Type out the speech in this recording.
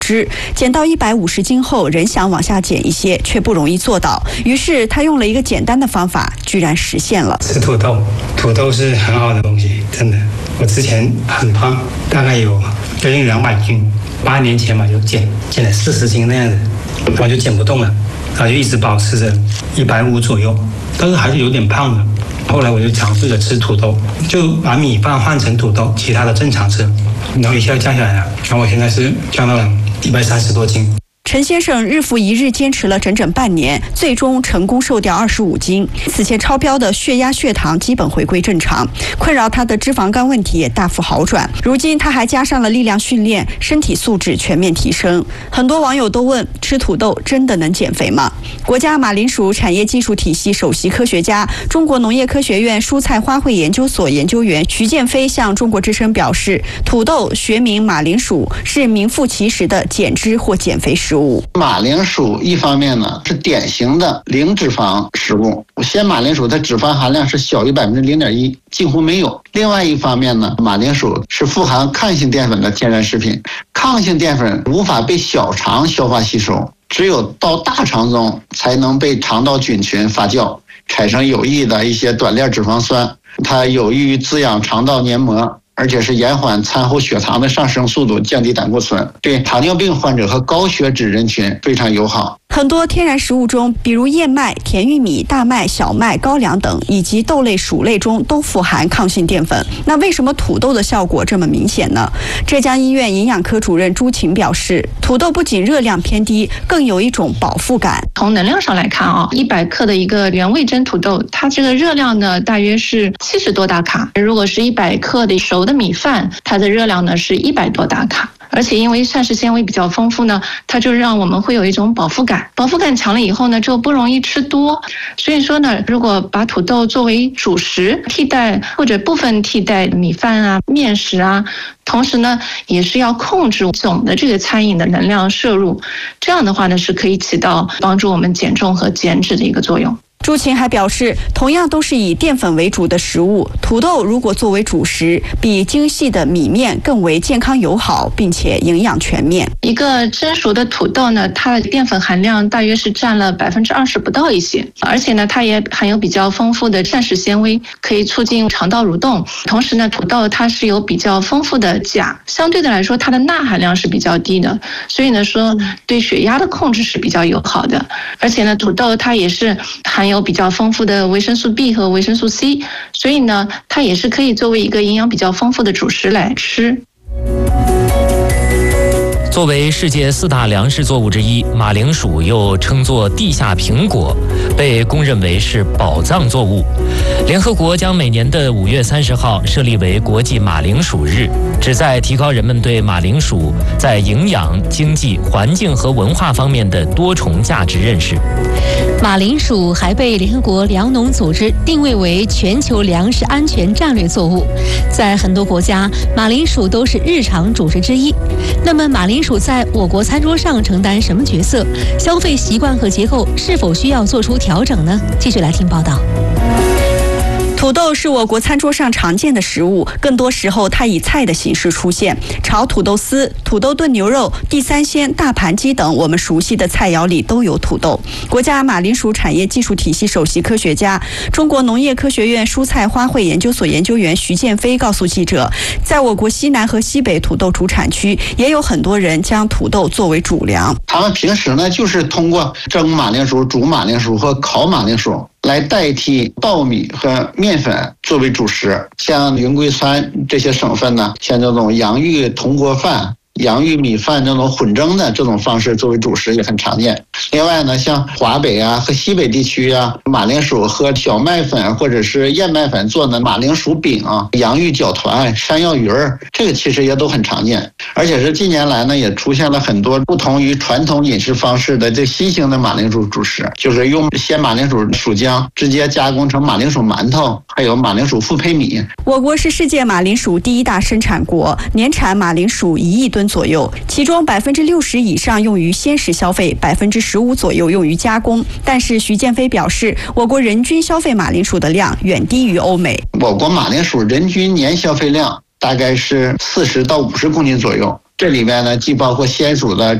减到150斤后，人想往下减一些，却不容易做到。于是他用了一个简单的方法，居然实现了。 吃土豆，土豆是很好的东西，真的。我之前很胖，大概有接近200斤，8年前嘛就减了40斤那样子，然后就减不动了，然后就一直保持着150左右，但是还是有点胖的。后来我就尝试着吃土豆，就把米饭换成土豆，其他的正常吃，然后一下降下来了，然后我现在是降到了130多斤。 陈先生日复一日坚持了整整半年，最终成功瘦掉25斤。此前超标的血压、血糖基本回归正常，困扰他的脂肪肝问题也大幅好转。如今他还加上了力量训练，身体素质全面提升。很多网友都问：吃土豆真的能减肥吗？国家马铃薯产业技术体系首席科学家、中国农业科学院蔬菜花卉研究所研究员徐建飞向中国之声表示，土豆学名马铃薯是名副其实的减脂或减肥食物。 马铃薯一方面呢是典型的零脂肪食物，鲜马铃薯它脂肪含量是小于0.1%，几乎没有。另外一方面呢，马铃薯是富含抗性淀粉的天然食品，抗性淀粉无法被小肠消化吸收，只有到大肠中才能被肠道菌群发酵，产生有益的一些短链脂肪酸，它有益于滋养肠道黏膜，而且是延缓餐后血糖的上升速度，降低胆固醇，对糖尿病患者和高血脂人群非常友好。 很多天然食物中，比如燕麦、甜玉米、大麦、小麦、高粱等，以及豆类、薯类中都富含抗性淀粉。那为什么土豆的效果这么明显呢？浙江医院营养科主任朱晴表示，土豆不仅热量偏低，更有一种饱腹感。 从能量上来看100克的一个原味蒸土豆，它这个热量呢大约是70多大卡。如果是100克的熟的米饭，它的热量呢是100多大卡。而且因为膳食纤维比较丰富呢，它就让我们会有一种饱腹感，饱腹感强了以后呢，就不容易吃多。所以说呢，如果把土豆作为主食替代或者部分替代米饭啊、面食啊，同时呢，也是要控制总的这个餐饮的能量摄入，这样的话呢，是可以起到帮助我们减重和减脂的一个作用。 朱晴还表示，同样都是以淀粉为主的食物，土豆如果作为主食，比精细的米面更为健康友好，并且营养全面。 一个蒸熟的土豆呢，它的淀粉含量大约是占了20%不到一些，而且呢，它也含有比较丰富的膳食纤维，可以促进肠道蠕动。同时呢，土豆它是有比较丰富的钾，相对的来说，它的钠含量是比较低的，所以呢，说对血压的控制是比较友好的。而且呢，土豆它也是含有比较丰富的维生素 B 和维生素 C， 所以呢，它也是可以作为一个营养比较丰富的主食来吃。 作为世界4大粮食作物之一，马铃薯又称作地下苹果，被公认为是宝藏作物。联合国将每年的5月30号设立为国际马铃薯日，旨在提高人们对马铃薯在营养、经济、环境和文化方面的多重价值认识。 马铃薯还被联合国粮农组织定位为全球粮食安全战略作物，在很多国家，马铃薯都是日常主食之一。那么，马铃薯在我国餐桌上承担什么角色？消费习惯和结构是否需要做出调整呢？继续来听报道。 土豆是我国餐桌上常见的食物，更多时候它以菜的形式出现。炒土豆丝、土豆炖牛肉、地三鲜、大盘鸡等我们熟悉的菜肴里都有土豆。国家马铃薯产业技术体系首席科学家、中国农业科学院蔬菜花卉研究所研究员徐建飞告诉记者，在我国西南和西北土豆主产区，也有很多人将土豆作为主粮。 他们平时呢，就是通过蒸马铃薯、煮马铃薯和烤马铃薯来代替稻米和面粉作为主食。像云贵川这些省份呢，像这种洋芋铜锅饭、洋芋米饭这种混蒸的这种方式作为主食也很常见。另外呢，像华北啊和西北地区啊，马铃薯和小麦粉或者是燕麦粉做的马铃薯饼啊、洋芋饺团、山药鱼儿，这个其实也都很常见。而且是近年来呢，也出现了很多不同于传统饮食方式的这新型的马铃薯主食，就是用鲜马铃薯薯浆直接加工成马铃薯馒头，还有马铃薯复胚米。 我国是世界马铃薯第一大生产国，年产马铃薯1亿吨左右，其中60%以上用于鲜食消费，15%左右用于加工。但是徐建飞表示，我国人均消费马铃薯的量远低于欧美。 我国马铃薯人均年消费量大概是40到50公斤左右， 这里面呢既包括鲜属的